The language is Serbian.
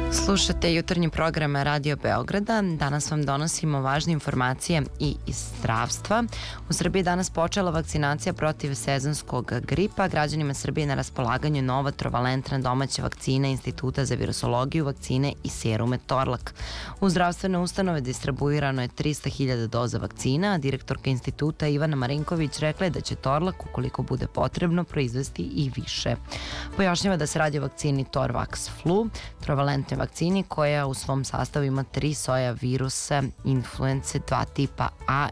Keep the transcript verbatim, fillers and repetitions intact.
Slušate jutarnji program Radio Beograda. Danas vam donosimo važne informacije i iz zdravstva. U Srbiji danas počela vakcinacija protiv sezonskog gripa. Građanima Srbije na raspolaganju nova trovalentna domaća vakcina Instituta za virusologiju, vakcine i serume Torlak. U zdravstvene ustanove distribuirano je trista hiljada doza vakcina, a direktorka instituta Ivana Marinković rekla je da će Torlak, ukoliko bude potrebno, proizvesti i više. Pojašnjava da se radi o vakcini Torvax Flu, trovalentne vakcini koja u svom sastavu ima tri soja virusa influence dva tipa A